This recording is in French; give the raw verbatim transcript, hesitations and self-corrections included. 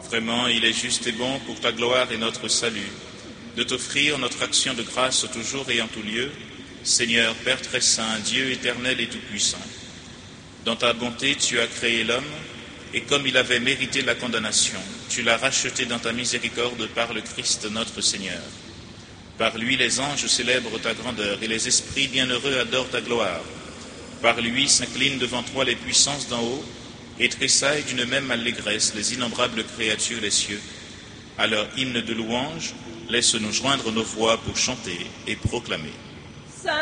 Vraiment, il est juste et bon pour ta gloire et notre salut, de t'offrir notre action de grâce toujours et en tout lieu, Seigneur, Père très saint, Dieu éternel et tout-puissant. Dans ta bonté, tu as créé l'homme, et comme il avait mérité la condamnation, tu l'as racheté dans ta miséricorde par le Christ notre Seigneur. Par lui, les anges célèbrent ta grandeur, et les esprits bienheureux adorent ta gloire. Par lui s'inclinent devant toi les puissances d'en haut, et tressaillent d'une même allégresse les innombrables créatures des cieux. À leur hymne de louange, laisse-nous joindre nos voix pour chanter et proclamer.